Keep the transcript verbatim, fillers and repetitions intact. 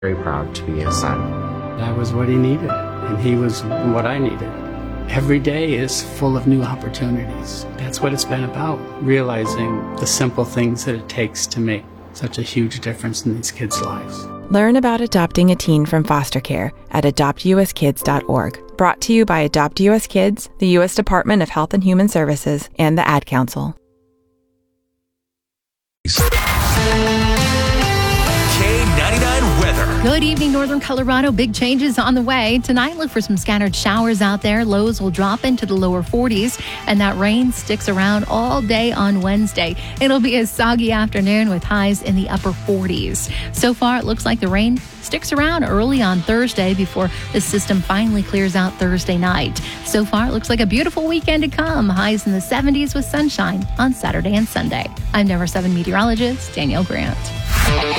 very proud to be his son. I was what he needed, and he was what I needed. Every day is full of new opportunities. That's what it's been about, realizing the simple things that it takes to make such a huge difference in these kids' lives. Learn about adopting a teen from foster care at adopt u s kids dot org. Brought to you by Adopt U S Kids, the U S Department of Health and Human Services, and the Ad Council. K ninety-nine weather. Good evening, Northern Colorado. Big changes on the way. Tonight, look for some scattered showers out there. Lows will drop into the lower forties, and that rain sticks around all day on Wednesday. It'll be a soggy afternoon with highs in the upper forties. So far, it looks like the rain sticks around early on Thursday before the system finally clears out Thursday night. So far, it looks like a beautiful weekend to come. Highs in the seventies with sunshine on Saturday and Sunday. I'm Number seven meteorologist Danielle Grant.